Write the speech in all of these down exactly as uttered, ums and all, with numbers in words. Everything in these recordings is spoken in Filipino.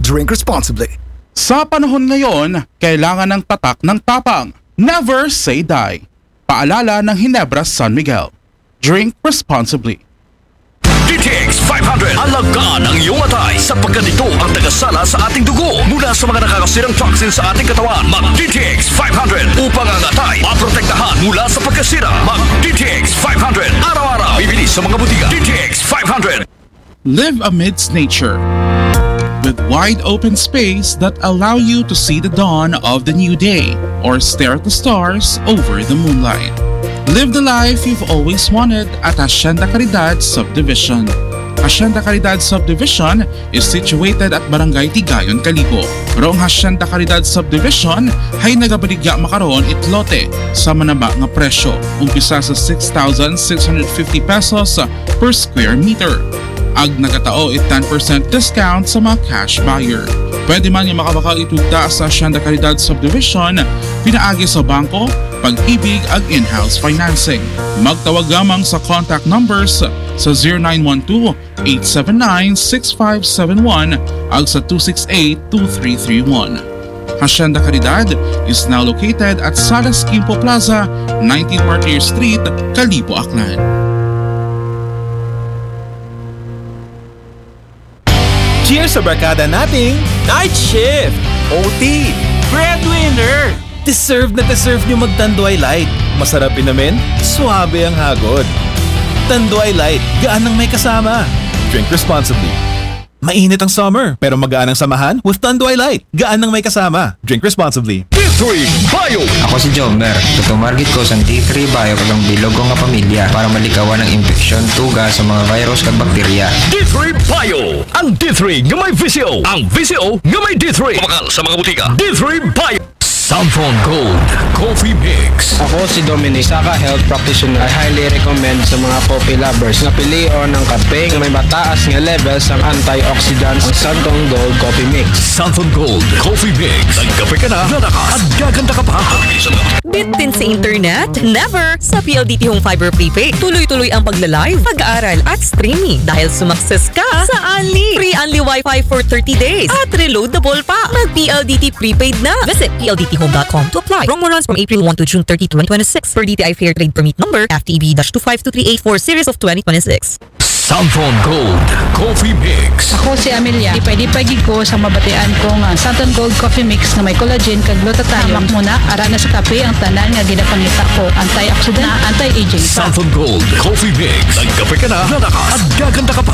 Drink responsibly. Sa panahon ngayon, kailangan ng tatak ng tapang. Never say die. Paalala ng Ginebra San Miguel. Drink responsibly. D T X five hundred. Alagaan ang iyong atay sapagkat ito ang tagasala sa ating dugo mula sa mga nakakasirang toxins sa ating katawan. Mag-D T X five hundred upang ang atay maprotektahan mula sa pagkasira. Mag-D T X five hundred. Araw-araw bibili sa mga butika. D T X five hundred. Live amidst nature with wide open space that allow you to see the dawn of the new day or stare at the stars over the moonlight. Live the life you've always wanted at Hacienda Caridad Subdivision. Hacienda Caridad Subdivision is situated at Barangay Tigayon, Calibo. Pero ang Hacienda Caridad Subdivision ay nagabaligya makaroon itlote sa manaba nga presyo, umpisa sa six thousand six hundred fifty pesos per square meter. Ag nagatao it ten percent discount sa mga cash buyer. Pwede man yung makabakal itugda sa Hacienda Caridad Subdivision, pinaagi sa bangko, pag-ibig ag in-house financing. Magtawag lamang sa contact numbers sa zero nine one two, eight seven nine, six five seven one ag sa two six eight, two three three one. Hacienda Caridad is now located at Salas Quimpo Plaza, nineteen Martyr Street, Calibo, Aklan. Cheers sa barkada nating Night Shift, O T, Breadwinner! Deserve na deserve nyo mag-Tanduay Light. Masarap inamin, suabe ang hagod. Tanduay Light, gaan ng may kasama. Drink responsibly. Mainit ang summer, pero magaan ang samahan with Tanduay Light. Gaan ng may kasama. Drink responsibly. D three Bio. Ako si Jomer. Tutumargit ko sa D three Bio kagang bilog ko nga pamilya para malikawan ng infeksyon, tuga sa mga virus kag bakterya. D three Bio. Ang D three nga may V C O. Ang V C O nga may D three. Kumakal sa mga butika. D three Bio. Samphon Gold Coffee Mix. Ako si Dominic, Saka Health Practitioner. I highly recommend sa mga coffee lovers na pilion ng kape na may mataas nga levels ng antioxidants ang Samphon Gold Coffee Mix. Samphon Gold Coffee Mix. Nagkape ka na, lalakas at gaganda ka pa. Bitin sa internet? Never! Sa P L D T Home Fiber Prepaid, tuloy-tuloy ang pagla-live, pag-aaral at streaming dahil sumakses ka sa Unli. Free Unli Wi-Fi for thirty days at reloadable pa. Mag-P L D T Prepaid na. Visit P L D T home dot com to apply. Promo runs from April first to June thirtieth, twenty twenty-six per D T I Fair Trade Permit number F T B two five two three eight four series of twenty twenty-six. Samphon Gold Coffee Mix. Ako si Amelia. Ipay-dipay ko sa mabatian ko nga Samphon Gold Coffee Mix na may collagen kag glutathione. Hamak muna ara na sa kape ang tanan nga ginapangita ko. Antioxidant na anti-aging. Samphon Gold Coffee Mix. Nagkape ka na, lalakas at gaganda ka pa.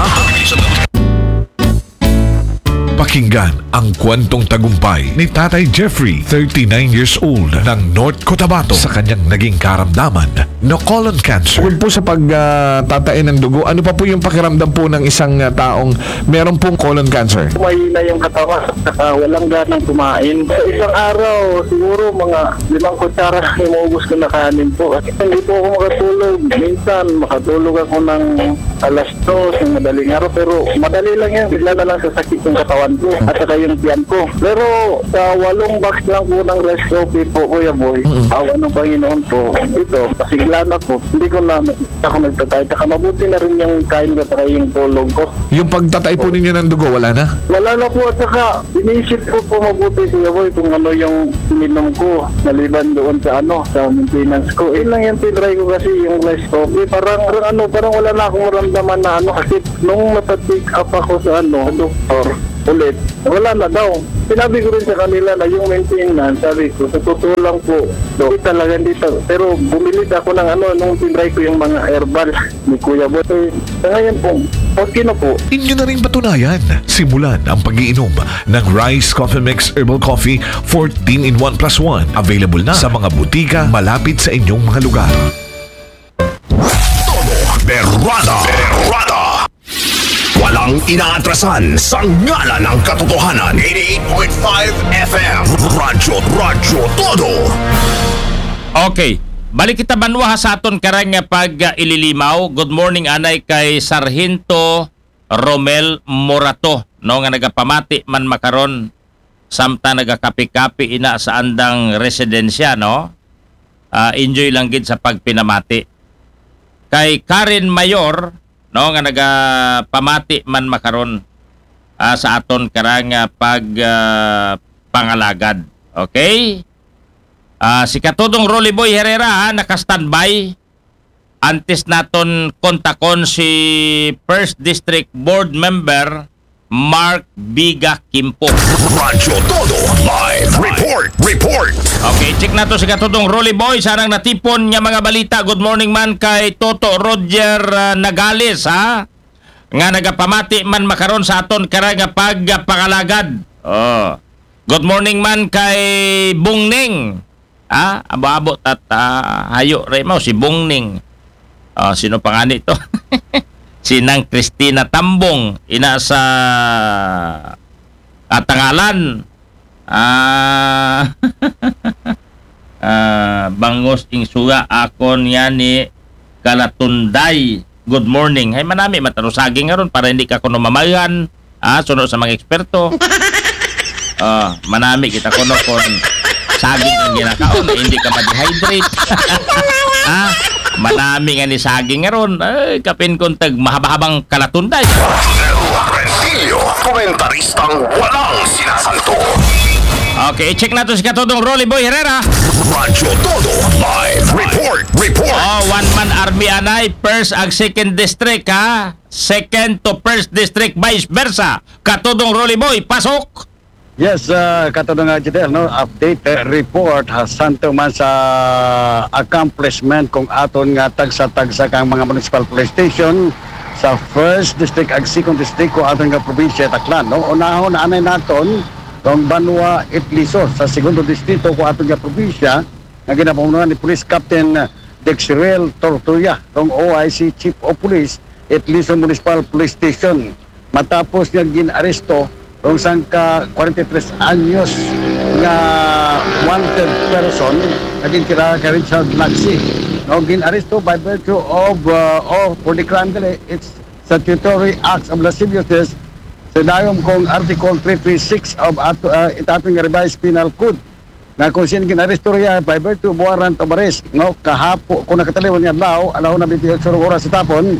Pakinggan ang kwentong tagumpay ni Tatay Jeffrey, thirty-nine years old, ng North Cotabato sa kanyang naging karamdaman na colon cancer. Bukod po sa pagtatain ng dugo, ano pa po yung pakiramdam po ng isang uh, taong meron pong colon cancer? Mahina yung katawan, saka walang ganang kumain. Sa isang araw, siguro mga limang kutsara yung maubos ko na kanin po. Kasi hindi po ako makatulog. Minsan, makatulog ako ng alas dos, ng madaling araw. Pero madali lang yan. Bigla na lang sa sakit yung katawan ko at saka yung tiyan ko. Pero sa walong box lang po ng rice coffee po, Kuya Boy, mm-hmm. awa ng Panginoon po, ito, pasiglan ako. Hindi ko na ako nagtatay. Saka mabuti na rin yung kain ko at yung tulog ko. Yung pagtatay po ninyo ng dugo, wala na? Wala na po at saka inisip ko po mabuti, Kuya Boy, kung ano yung ininom ko maliban doon sa ano, sa maintenance ko. Yun lang yung tinry ko kasi yung rice coffee. Parang, parang ano, parang wala na akong maramdaman na ano kasi nung matatik up ako sa ano, sa doktor, ulit, wala na daw. Sinabi ko rin sa kanila na yung maintenance, sabi ko, sa totoo lang po, do, talaga dito. Pero bumili ako ng ano, nung tinry ko yung mga herbal ni Kuya Boy. Sa ngayon po, okay na po. Inyo na rin patunayan. Simulan ang pag-iinom ng Rice Coffee Mix Herbal Coffee fourteen in one plus one. Available na sa mga butika malapit sa inyong mga lugar. Todo Berrada. Berrada. Walang inaatrasan sa ngalan ng katotohanan. eighty-eight point five F M. Radyo, Radyo, Todo. Okay. Balik kita banwa sa aton karang nga pag uh, ililimaw. Good morning anay kay Sargento Romel Morato, no, nga nagapamati man makaron samtang nagakapi-kapi ina sa andang residensya, no. Uh, enjoy lang gid sa pagpinamati. Kay Karen Mayor, no, nga nagapamati man makaron ah, sa aton karang ah, pag ah, pangalagad. Okay? Ah, si katudong Rolly Boy Herrera ha, naka-standby. Antes naton kontakon si First District Board Member Mark Biga Kimpo. Radyo Todo Live Report Report. Okay, check na to si katudong Rolly Boy. Sarang natipon niya mga balita. Good morning man kay Toto Roger uh, Nagales ha. Nga nagapamati man makaron sa aton karang pagpangalagad. Oh. Good morning man kay Bungning. Ah, abo-abot at uh, hayo ray mo si Bungning. Oh, sino pa nga nito? Si Nang Cristina Tambong, ina sa Atangalan. Ah, ah bangos ing suga akon niya ni Kalatunday. Good morning. Hay manami matarusaging ngaron para hindi ka kuno mamayan. Ah, sunod sa mga eksperto. Ah, manami kita kuno kon saging ang ginakaon, hindi ka ma-dehydrate. Ah, manami nga ni saging ngaron. Ay, kapin kong tag mahabahabang Kalatunday. Resilio, komentaristang walang sinasanto. Okay, check natin si katudong Rolly Boy Herrera. Radyo Todo Live Report Report. Oh, one-man army anay, first ag second district ha. Second to first district vice versa. Katudong Rolly Boy, pasok! Yes, uh, katulad nga Jidel, no? Update uh, report ha, santo man sa accomplishment kung aton nga tagsa-tagsa kang mga municipal police station sa first district ag second district ko aton nga probinsya Taclan. No? Unahon na anay naton kung Banwa Itliso sa segundo distrito ko aton nga probinsya nga ginapamunuan ni Police Captain Dexirel Tortuya kung O I C Chief of Police Itliso Municipal Police Station. Matapos niya ginaresto kung saan ka forty-three anyos nga wanted person naging kira ka Richard Laxi. No, gin-aresto by virtue of uh, of for the crime dili, it's statutory acts of lasciviousness sa dayong kong Article three thirty-six of ato, uh, itatong revised penal code na kung sin gin-aresto riya by virtue of warrant of arrest. No, kahapo kung nakataliwan niya lao alaw na twenty-eight oras sa tapon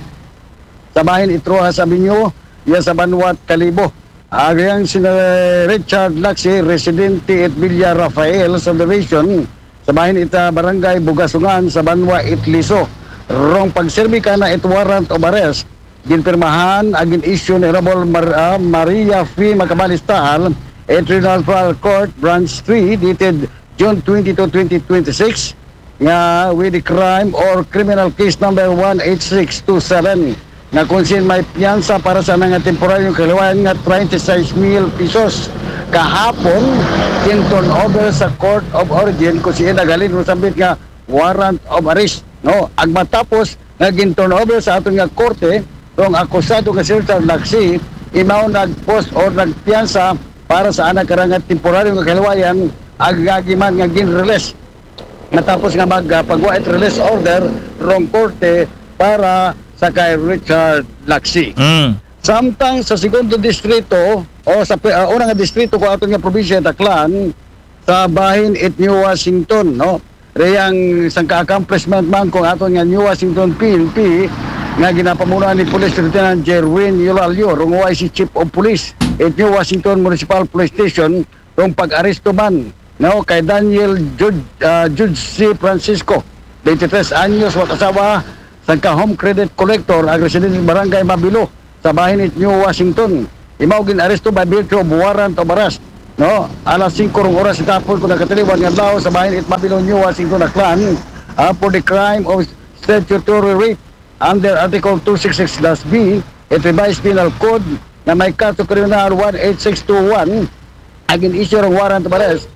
sa bahin Itroha sa Binyo iya sa Banwat Kalibo. Agayang sina Richard Laxi, residente at Villa Rafael subdivision sa bahin ita barangay Bugasungan sa Banwa Itliso. Rong pagserbi ka na it warrant of arrest, ginpirmahan agin issue ni Honorable Mar uh, Maria F. Macabalistal at Regional Trial Court Branch three dated June twenty-second, twenty twenty-six nga with the crime or criminal case number one eight six two seven na kung sin may piyansa para sa mga temporaryong kaliwayan nga twenty-six mil pesos. Kahapon in turn over sa court of origin kung siya nagalin rusambit nga warrant of arrest. No, ag matapos naging turn over sa aton nga korte kung akusado nga si Richard Laxi imaw nag-post or nagpiyansa para sa anak karangat temporaryong kaliwayan ag gagiman nga gin-release. Matapos nga magpagawa at release order rong korte para sa kay Richard Laxi. Mm. Samtang sa segundo distrito o sa uh, unang distrito ko aton nga probinsya Taclan sa bahin it New Washington, no? Reyang isang ka-accomplishment man kung aton nga New Washington P N P nga ginapamunuan ni Police Lieutenant Jerwin Yulalio rong O I C Chief of Police it New Washington Municipal Police Station rong pag-aresto man, no, kay Daniel Judge, uh, Judge C. Francisco, twenty-three anyos wa kasawa sa ka-home credit collector ang residente barangay Mabilo sa bahin it New Washington. Imaw gin-aresto by virtue of warrant of arrest. No, alas singko rong oras itapon kung nakatiliwan nga lao sa bahin it Mabilo, New Washington, Taclan uh, for the crime of statutory rape under Article two sixty-six B it revised penal code na may kaso kriminal one eight six two one agin issue ng warrant of arrest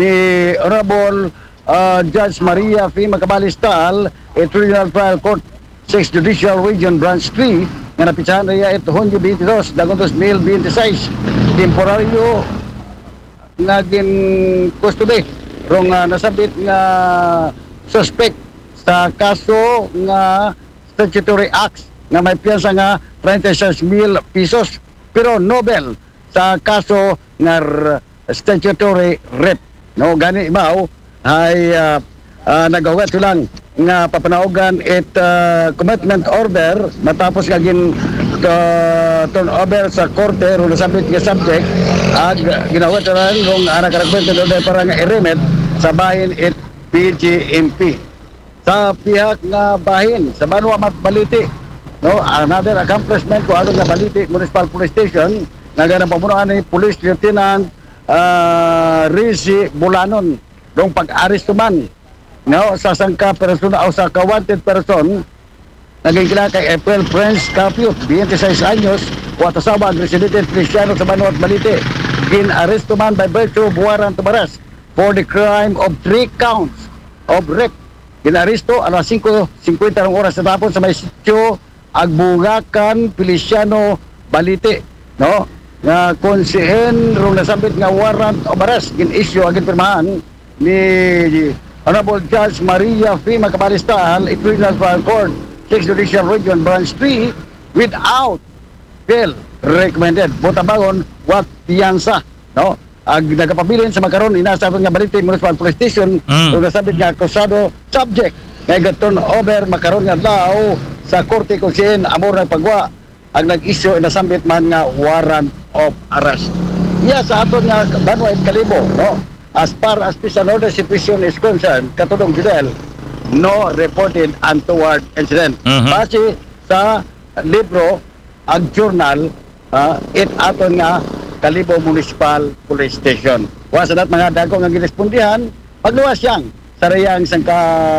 ni Honorable uh, Judge Maria F. Macabalistal at Regional Trial Court sixth Judicial Region Branch three nga napitsahan niya ito Hunyo twenty-two daguntos Mil twenty-six temporaryo nga gin custody rong uh, nasabit nga suspect sa kaso nga statutory acts nga may piyansa nga twenty-six mil pesos pero Nobel sa kaso nga statutory rape. No, gani ibaw ay uh, uh, nagawat lang nga papanaugan it uh, commitment order matapos nga gin uh, turnover sa korte ro nasabit nga subject ag ginawa tanan rong anak karagpento do para nga i-remit sa bahin it P G M P sa pihak nga bahin sa Banwa Mat Baliti, no, another accomplishment ko ano nga Baliti Municipal Police Station nga ganang pamunuan ni Police Lieutenant uh, Rizzi Bulanon dong pag-aresto man, no, sa sangka persona o sa ka-wanted person naging kila kay April Prince Capiot, twenty-six anyos, watasawag resident Cristiano sa Banwa Mat Baliti, gin-aresto man by virtue of warrant of arrest for the crime of three counts of rape. Ginaresto alas five fifty ng oras sa tapon sa may sitio Agbugakan, Feliciano, Baliti, no? Nga konsihen rong nasabit nga warrant of arrest gin-issue agad pirmahan ni Honorable Judge Maria Fima Cabalistal, Equivalent Trial Court, sixth Judicial Region, Branch three, without bail recommended. Botabangon, what piyansa, no? Ag nagapabilin sa makaron inasabi nga Baliti Municipal Police Station mm. kung nasabit nga akusado subject nga gaton over makaron nga daw sa korte kung siyan amor ng pagwa ang nag-issue inasambit man nga warrant of arrest. Iya sa aton nga Banwa at Kalibo, no? As far as special order situation is concerned, katulong Judel, no reported untoward incident. Mm-hmm. Base sa libro ag journal, uh, it aton nga Kalibo Municipal Police Station. Wa sa dat mga dagko nga girespondihan, pagluwas yang sa rayang sangka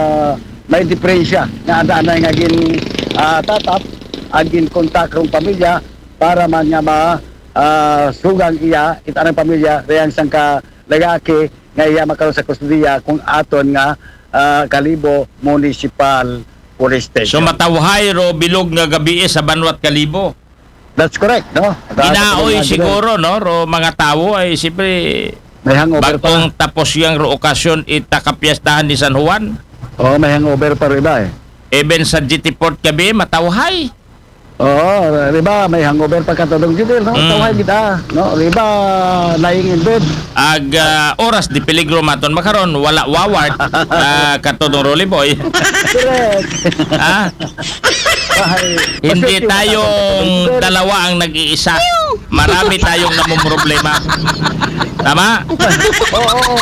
may diferensya nga ada-ana nga gin uh, tatap agin kontak rong pamilya para man nga ma uh, sugang iya itanang pamilya rayang sangka lalaki nga iya makaroon sa kustudiya kung aton nga uh, Kalibo Municipal Police Station. So matawhay ro bilog nga gabi sa Banwa at Kalibo. That's correct, no? Ginaoy siguro, no? Ro mga tao ay siyempre may hangover bagong pa. Tapos yung ro okasyon itakapiestahan ni San Juan. Oo, oh, may hangover pa rin ba eh. Even sa G T Port gabi, matawhay. Oo, riba, may hangover pa katulong dito, no? Mm. Tawhay kita, no? Riba, lying in bed. Ag uh, oras di peligro maton makaron, wala waward uh, katulong Rolly Boy. Correct. Ha? Hindi tayong dalawa ang nag-iisa. Marami tayong namumroblema. Tama? Oo, oo.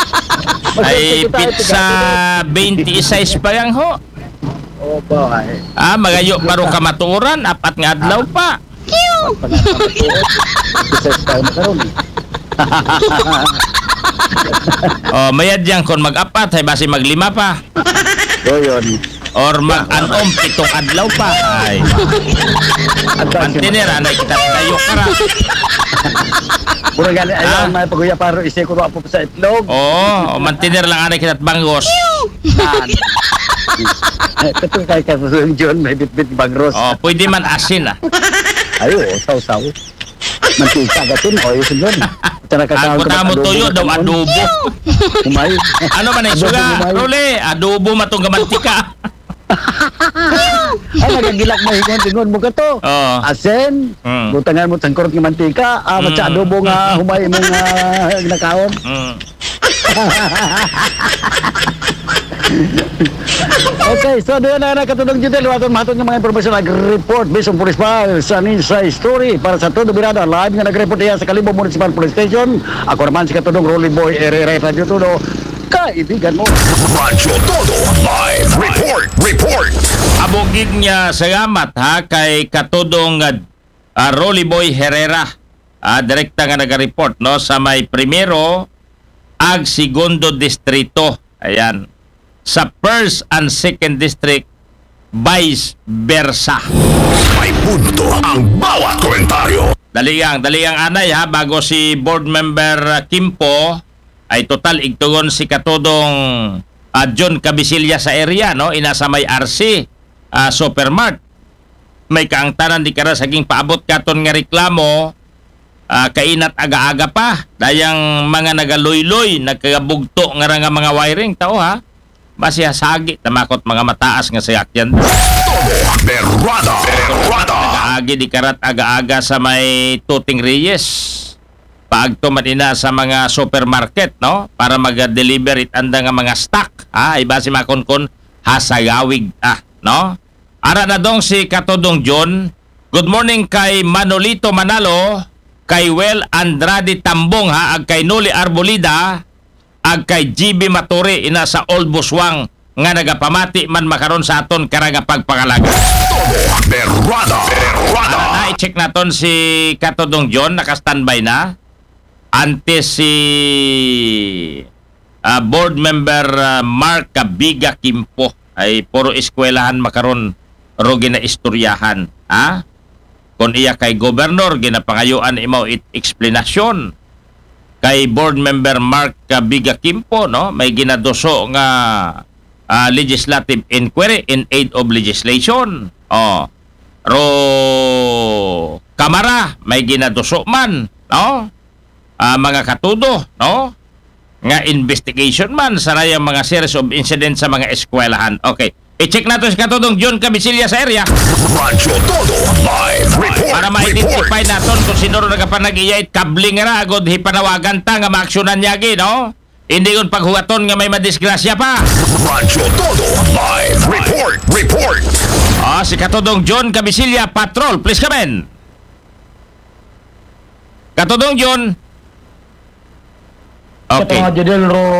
Ay pizza twenty-six pa yang ho. Oh boy. Ah, magayo paro kamaturan, apat nga adlaw pa. Oh, mayad yang kon mag-apat ay basi maglima pa. So yun. Or mag-anom pitong adlaw pa. Ay. Mantinera na kita tayo kara. Puro gali ayaw may paguya paro isi ko apo sa itlog. Oo, oh, mantinera lang anay kita bangos. Katong kay Kapusun John may bit-bit bangros. Oh, pwede man asin ah. Ayo, saw-saw. Mantika gatin o yun doon. Ang mo tuyo daw adobo. Umay. Ano man ay suga? Role, adobo matong mantika. Ay nagagilak mo hingon tingon mo kato. Oh. Asen, mm. butangan mo tangkorot ng mantika, ah mm. matsa adobo nga humay mo nga ginakaon. Mm. Okay, so doon na nakatulong dito liwaton mahatod ng mga impormasyon nag-report based on police file sa Ninsay Story para sa todo birada live nga nag-report niya sa Kalibo Municipal Police Station. Ako naman si katulong Rolly Boy Herrera Radio Todo, kaibigan mo. Radyo Todo Live Report Report. Abogid niya salamat ha kay katudong uh, Rolly Boy Herrera. Uh, direkta nga nag-report no sa may primero ag segundo distrito. Ayan. Sa first and second district, vice versa. May punto ang bawat komentaryo. Daliang, daliang anay ha, bago si board member Kimpo, ay total igtugon si katudong uh, John Cabisilya sa area, no? Inasa may R C, uh, Supermart. May kaangtanan di kara saging paabot katon nga reklamo, uh, kainat aga-aga pa. Dayang mga nagaluy-luy, nagkagabugto nga nga mga wiring, tao ha? Basi hasagi, tamakot mga mataas nga sayakyan. Berrada! Berrada! Agi di karat aga-aga sa may Tuting Reyes. Paagto man ina sa mga supermarket, no? Para mag-deliver it anda nga mga stock. Ha? Iba si makonkon hasagawig, ah, no? Ara na dong si Katodong John, Good morning kay Manolito Manalo, kay Well Andrade Tambong ha, ag kay Noli Arbolida, ag kay G B Maturi ina sa Old Buswang nga nagapamati man makaron sa aton karaga pagpangalaga. Berrada. Berrada. Na i-check naton si Katodong John, naka-standby na. Ante si uh, board member uh, Mark Kabiga Kimpo ay puro eskwelahan makaron ro gina istoryahan, ha? Kung iya kay gobernador ginapangayuan imaw it explanation. Kay board member Mark Kabiga Kimpo, no, may ginadoso nga uh, legislative inquiry in aid of legislation. Oh. Ro Kamara may ginadoso man, no? Uh, mga katudo, no? Nga investigation man sa rayang mga series of incidents sa mga eskwelahan. Okay. I-check natin si Katudong John Cabisilla sa area. Radyo Todo Live Report. Para ma-identify natin kung sino rin nagkapanag-iyait kabling nga agod hipanawagan ta nga maaksyonan yagi, no? Hindi yun paghugaton nga may madisgrasya pa. Radyo Todo Live Report. Report. Ah, si Katudong John Cabisilla, Patrol. Please come in. Katudong John. Okay. Kato nga judel ro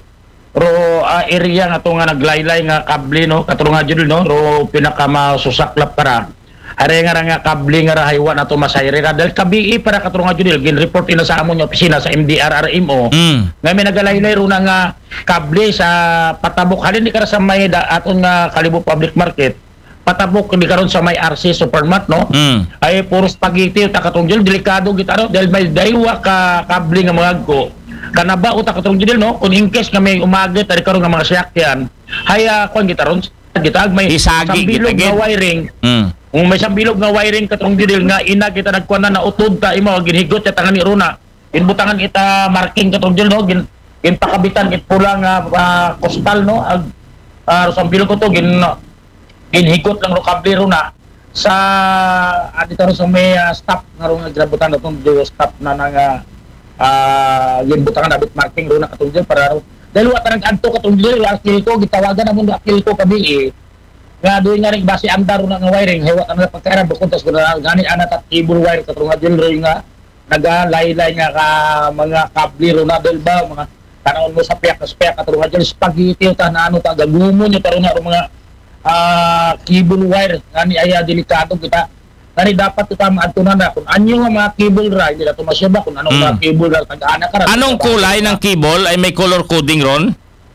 ro uh, area nga to nga naglaylay nga kable no, kato nga judel no, ro pinakamasasaklap para are nga nga kable nga rahaywa na to masayre ra dahil kabi para kato nga judel gin report ina sa amon nga opisina sa M D R R M O mm. nga may nagalaylay ro na nga kable sa patabok halin di kara sa may da, aton nga Kalibo Public Market patabok di karon sa may R C Supermart no mm. ay puro spaghetti ta katong judel delikado git ano dahil may daywa ka kable nga mga ko kanaba utak katong judel no kung in case nga may umagit ari karon nga mga sasakyan haya kon gitaron gitag may isagi sambilog nga wiring mm. kung may sambilog nga wiring katong judel nga ina kita nagkuan na utod ta imo ginhigot ta tangan ni Runa inbutangan ita marking katong judel no gin ginpakabitan it pula nga uh, coastal no ag uh, sambilog ko to gin ginhigot lang ro kable Runa sa adi karon sa may uh, stop nga ro nga grabutan atong stop na nga ah uh, yun butangan abit marking ro na katungdil para dahil wa tanang adto katungdil akil ko gitawagan na mo akil ko kabi eh nga doon nga rin base andar na nga wiring hewa tanang pagkara bukod tas gani ana tat cable wire katungdil ro nga nagalay-lay nga ka mga kable ro na dahil ba mga tanawon mo sa piyak sa piyak katungdil spaghetti ta na ano ta gagumon yung karon nga mga ah uh, cable wire ngani aya delikado kita Kani dapat kita maadtunan na kung anyo nga mga cable ra hindi na to masyaba kung anong mm. mga cable ra tag-ana ka. Anong kulay ng cable ay may color coding ron?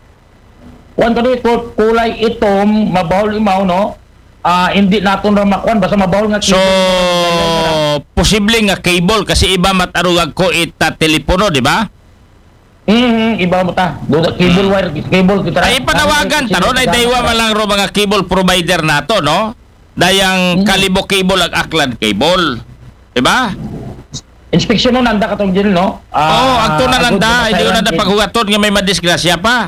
Wan kani kulay itom, mabawol imaw no. Ah uh, hindi naton ra makuan basta mabawol nga cable. So posible nga cable kasi iba matarugag ko ita telepono, di ba? Mm, iba mo ta. Do cable wire, cable kita. Ay panawagan taron ay daywa man lang ro mga cable provider nato, no? Dayang hmm. Kalibo cable ag Aklan cable. Diba? Inspeksyon no nanda katong dil no? Oo, uh, oh, agto na nanda, hindi na na paghugaton nga may madisgrasya pa.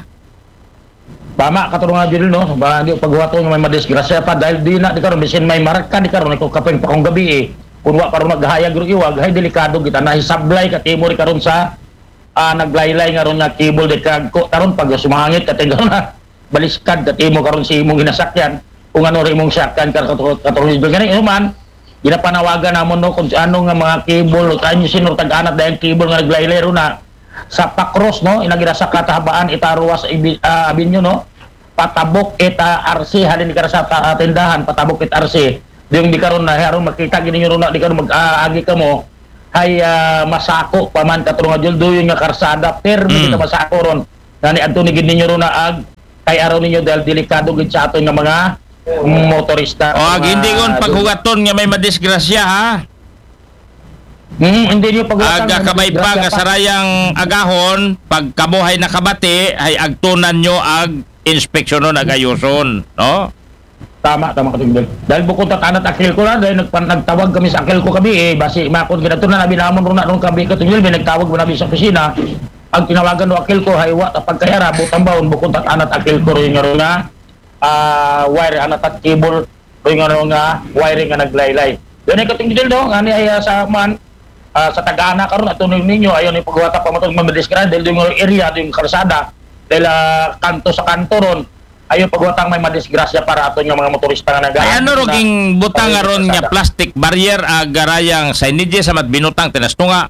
Tama katong nga dil no, ba di paghugaton nga may madisgrasya pa dahil di na di karon bisin may marka di karon ko kapeng pa kong gabi eh. Kun wa paron naghayag ro iwag, hay delikado kita na hisablay ka timor karon sa uh, naglaylay nga ron nga cable di kag ko taron pag sumangit kateng na baliskad ka timo karon si imong ginasakyan. Kung ano rin mong sakyan katulad ganyan inuman ginapanawagan namon no kung ano nga mga cable kanyo sino tag-anat dahil cable nga naglaylay ro na sa Pacross no inagira sa katahabaan itaruwa sa uh, Abinyo no patabok ita R C halin ka sa uh, tindahan patabok it R C yung di karon na haron makita gini ro na di karon mag-agi ka mo hay uh, masako paman katulong nga jul doyon nga karsada pero mm. kita masako ron nani adto ni gid ninyo ro na ag kay araw ninyo dahil delikado gid sa aton nga mga motorista. O, oh, hindi kon paghugaton nga may madisgrasya, ha? Hmm, hindi niyo paghugaton. Aga kabay pa, kasarayang agahon, pag kabuhay na kabati, ay agtunan nyo ag inspeksyonon ag ayuson, no? Tama, tama katinggal. Dahil bukod at anat akil ko na, dahil nagpan, nagtawag kami sa akil ko kami, eh, basi makon ginato na nabi namon ron na nung kami katinggal, may nagtawag mo nabi sa opisina, ang tinawagan no akil ko, haywa, tapag kayara, butang baon, bukod at anat akil ko rin nga ron nga, Uh, wire ana tat cable ko nga nga wiring nga naglaylay. Yun ay kating dil do ngani ay uh, sa man uh, sa Tagana karon ato ninyo ayon ni pagwata pa matong madiskrad dahil yung area yung karsada dahil uh, kanto sa kanto ron ayo pagwatang may madisgrasya para aton nga mga motorista nga naga. Ay ano roging butang nga ron nga plastic barrier agarayang signage sa mat binutang tinastunga.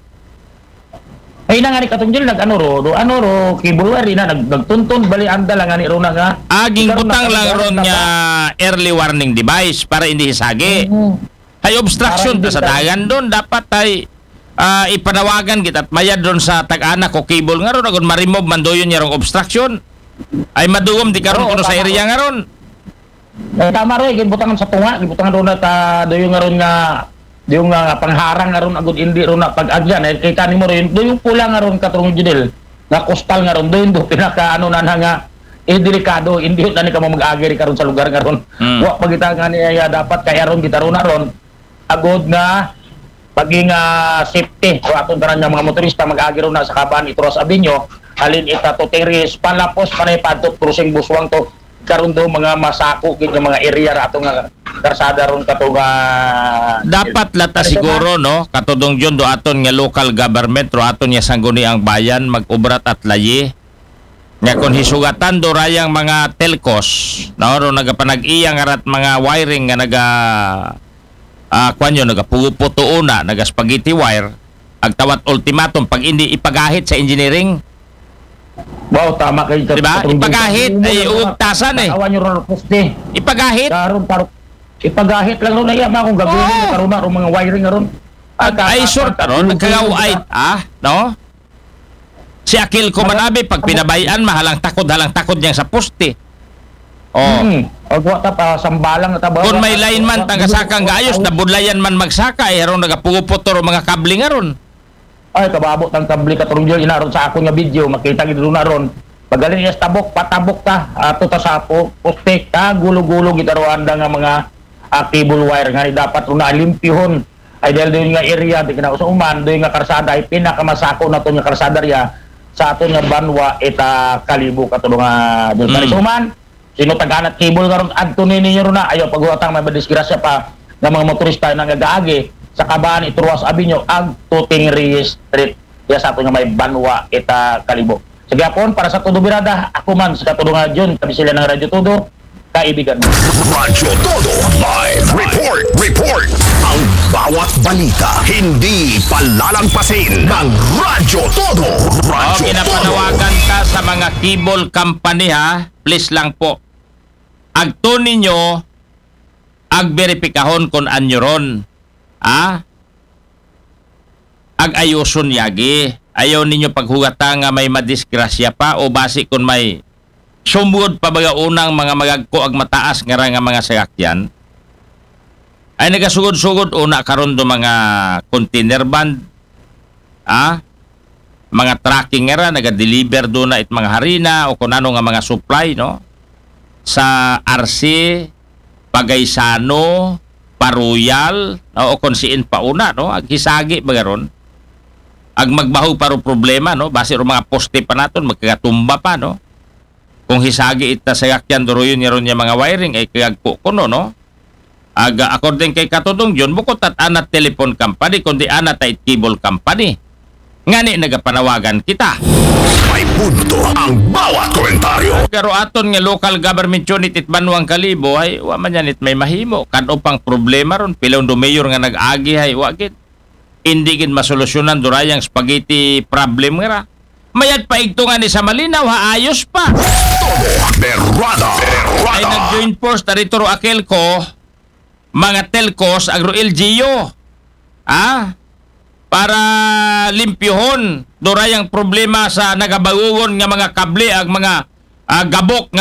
Ay na nga ni katong nag ano ro, do ano ro cable wire na nag nagtuntun bali anda lang nga ni ro na nga. Aging butang lang ron nga early warning device para hindi hisagi. Mm-hmm. Ay obstruction ta sa dagan doon dapat ay uh, ipanawagan kita at mayad doon sa tag-ana ko cable nga ron agon ma-remove man doyon yarong obstruction. Ay madugom di karon kuno sa area nga ron. Eh, tama ro gibutangan sa tunga, gibutangan ro na ta doyon nga ron nga yung nga pangharang nga ron agud indi ron na pag-agyan eh kita nimo ron do yung pula nga ron katong judel nga coastal nga ron do yung do pinaka ano na nga eh delikado hindi na ni ka mo mag-agi karon sa lugar nga ron mm. wa pagita nga niya dapat kaya ron kita ron na ron agud nga paging uh, safety o aton tanan nga mga motorista mag-agi ron na sa Kaban Ituros Avenue halin ita to teres palapos panay padto crossing buswang to karon do mga masako gid nga mga area ra ato nga karsada ron kato nga dapat lata siguro no katudong John do aton nga local government ro aton nga sangguniang bayan mag-ubrat at layi nga kun hisugatan do rayang mga telcos no ro nagapanag-iya nga rat mga wiring nga naga ah uh, kwanyo nagapuputo una naga spaghetti wire agtawat ultimatum pag hindi ipagahit sa engineering. Wow, tama kayo. Diba? Ipagahit ay uugtasan eh. Awan nyo ron poste. Ipagahit. Karon paro. Ipagahit lang ron ay ama kung gagawin oh. karon na ron mga wiring nga ron. Ay sure karon nagkagawait ah, no? Si Akil ko manabi pag pinabayan mahalang takod halang takod niya sa poste. Oh. Hmm. Agwa ta pa sambalang ta ba. Kung may lineman tagasakang gaayos na budlayan man magsaka eh ron nagapugupot ro mga kable nga ron. Ay kababot ang kable katurong jud inaron sa ako nga video makita gid na ron pagaling niya tabok patabok ta ato ta sa po poste ta gulo-gulo gid aro anda nga mga uh, cable wire nga dapat ro na limpihon ay dahil doon nga area di kana usuman doon nga karsada ay pinakamasako na to nga karsada riya sa ato nga banwa eta kalibo katulong nga doon mm. usuman sino taganat cable karon adto ninyo ro na ayo pagwatang may madisgrasya pa nga mga motorista nga nagaagi sa Kaban Ituros Avenue ag Tuting Reyes Street ya sa ato nga may banwa eta kalibo. Sige apon para sa Todo Birada ako man sa Todo nga John kami sila ng Radyo Todo kaibigan. Radyo Todo live report report ang bawat balita hindi palalampasin ng Radyo Todo. Radyo okay, napanawagan ka sa mga cable company ha please lang po agto ninyo ag beripikahon kon anyo ron. Ah? Ag-ayoson yagi. Ayaw ninyo paghugata nga may madisgrasya pa o basi kung may sumugod pa baga unang mga magagko ag mataas nga nga mga sasakyan. Ay nagasugod-sugod una karon do mga container band. Ah? Mga tracking nga ra naga-deliver do na it mga harina o kung ano nga mga supply no. Sa R C, Pagaysano, Paruyal no, o konsiin pa una no ag hisagi bagaron ag magbahog paro problema no base ro mga poste pa naton magkagatumba pa no kung hisagi ita sa yakyan doroyon niya ron niya mga wiring ay kagko kuno no ag according kay katudong John bukod at anat telephone company kundi anat ay cable company ngani nagapanawagan kita may punto ang bawat komentaryo pero aton nga local government unit it Banwang Kalibo ay wa man yan it may mahimo kan upang problema ron pilaw do mayor nga nag-agi ay wa gid hindi gid masolusyonan durayang spaghetti problem nga ra mayad pa igto nga ni sa malinaw haayos pa Todo Berrada ay nag-join force tarito ro Akil ko mga telcos agro L G U ah para limpyuhon durayang problema sa nagabagugon nga mga kable ag mga uh, gabok nga